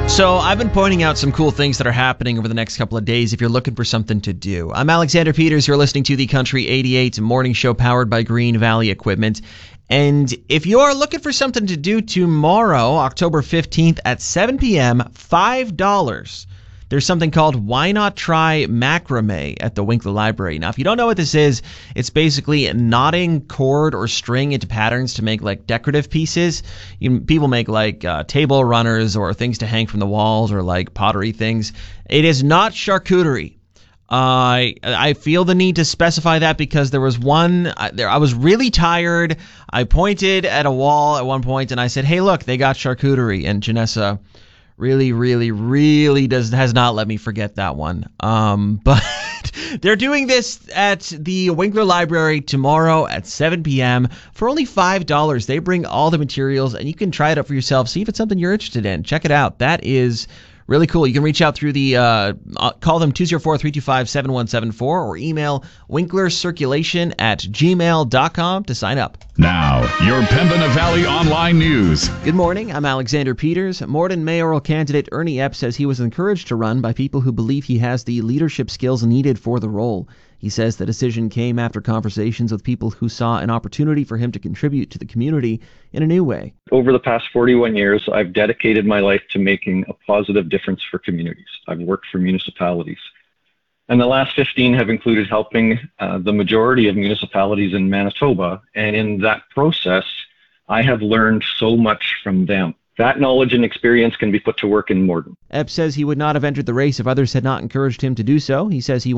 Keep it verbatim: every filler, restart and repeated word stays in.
So I've been pointing out some cool things that are happening over the next couple of days if you're looking for something to do. I'm Alexander Peters. You're listening to the Country eighty-eight morning show powered by Green Valley Equipment. And if you are looking for something to do tomorrow, October fifteenth at seven p.m., five dollars. There's something called Why Not Try Macrame at the Winkler Library. Now, if you don't know what this is, it's basically knotting cord or string into patterns to make like decorative pieces. You, people make like uh, table runners or things to hang from the walls or like pottery things. It is not charcuterie. Uh, I I feel the need to specify that because there was one I, there I was really tired. I pointed at a wall at one point and I said, "Hey, look, they got charcuterie." And Janessa really, really, really does has not let me forget that one. Um, but they're doing this at the Winkler Library tomorrow at seven p.m. for only five dollars. They bring all the materials and you can try it out for yourself. See if it's something you're interested in. Check it out. That is really cool. You can reach out through the, uh, uh, call them two oh four, three two five, seven one seven four or email winklercirculation at gmail dot com to sign up. Now, your Pembina Valley Online News. Good morning. I'm Alexander Peters. Morden mayoral candidate Ernie Epp says he was encouraged to run by people who believe he has the leadership skills needed for the role. He says the decision came after conversations with people who saw an opportunity for him to contribute to the community in a new way. Over the past forty-one years, I've dedicated my life to making a positive difference for communities. I've worked for municipalities. And the last fifteen have included helping uh, the majority of municipalities in Manitoba. And in that process, I have learned so much from them. That knowledge and experience can be put to work in Morden. Epp says he would not have entered the race if others had not encouraged him to do so. He says he